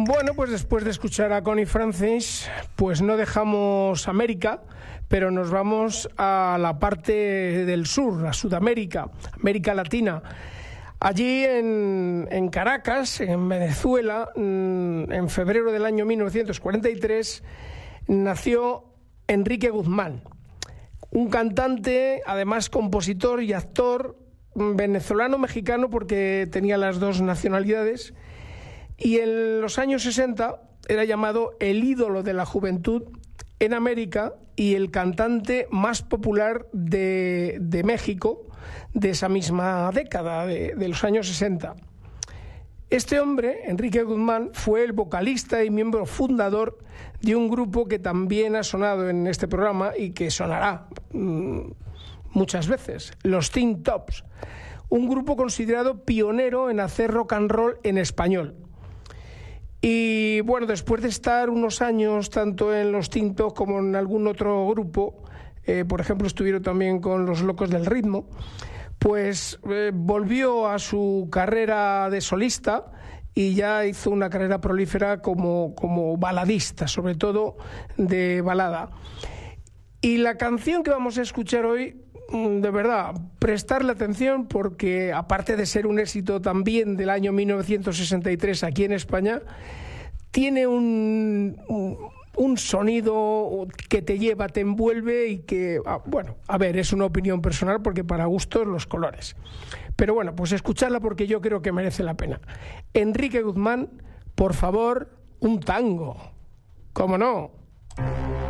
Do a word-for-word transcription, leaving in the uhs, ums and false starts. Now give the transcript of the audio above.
Bueno, pues después de escuchar a Connie Francis, pues no dejamos América, pero nos vamos a la parte del sur, a Sudamérica, América Latina. Allí en, en Caracas, en Venezuela, en febrero del año mil novecientos cuarenta y tres, nació Enrique Guzmán, un cantante, además compositor y actor venezolano-mexicano porque tenía las dos nacionalidades, y en los años sesenta era llamado el ídolo de la juventud en América y el cantante más popular de, de México de esa misma década, de, de los años sesenta. Este hombre, Enrique Guzmán, fue el vocalista y miembro fundador de un grupo que también ha sonado en este programa y que sonará mmm, muchas veces, los Tin Tops, un grupo considerado pionero en hacer rock and roll en español. Y bueno, después de estar unos años tanto en los Tin Tops como en algún otro grupo, eh, por ejemplo estuvieron también con los Locos del Ritmo, pues eh, volvió a su carrera de solista y ya hizo una carrera prolífera como, como baladista, sobre todo de balada. Y la canción que vamos a escuchar hoy, de verdad, prestarle atención porque aparte de ser un éxito también del año mil novecientos sesenta y tres aquí en España, tiene un, un, un sonido que te lleva, te envuelve y que, bueno, a ver, es una opinión personal porque para gustos los colores. Pero bueno, pues escucharla porque yo creo que merece la pena. Enrique Guzmán, por favor, un tango. ¿Cómo no?